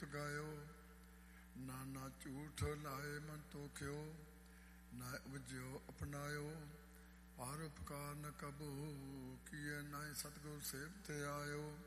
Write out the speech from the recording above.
ਗੀਤ ਗਾਇਓ। ਨਾਨਾ ਝੂਠ ਲਾਏ ਮਨ ਤੋਖਿਓ, ਨਾ ਉਪਜਿਓ ਅਪਣਾਇਓ। ਪਰ ਉਪਕਾਰ ਨ ਕਬੂ ਕੀਏ, ਨਾਏ ਸਤਿਗੁਰ ਸੇਵ ਤੇ ਆਇਓ।